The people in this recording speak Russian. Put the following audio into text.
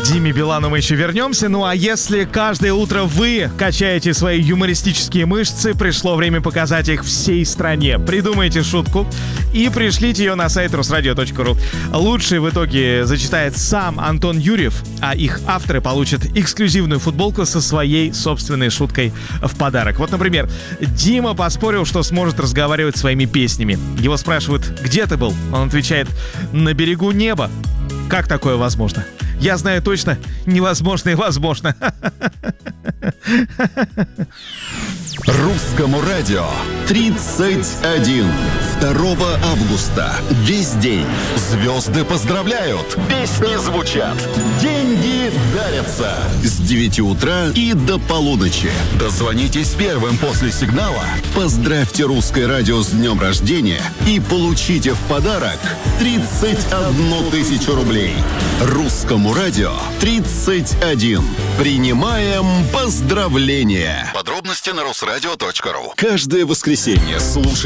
Диме Билану мы еще вернемся. Ну а если каждое утро вы качаете свои юмористические мышцы, пришло время показать их всей стране. Придумайте шутку и пришлите ее на сайт rusradio.ru. Лучший в итоге зачитает сам Антон Юрьев, а их авторы получат эксклюзивную футболку со своей собственной шуткой в подарок. Вот, например, Дима поспорил, что сможет разговаривать своими песнями. Его спрашивают: где ты был? Он отвечает: на берегу неба. Как такое возможно? Я знаю точно, невозможно и возможно. Русскому радио 31. 2 августа. Весь день. Звезды поздравляют. Песни звучат. Деньги дарятся. С 9 утра и до полуночи. Дозвонитесь первым после сигнала. Поздравьте Русское радио с днем рождения и получите в подарок 31 тысячу рублей. Русскому радио 31. Принимаем поздравления. Подробности на rusradio.ru. Каждое воскресенье слушайте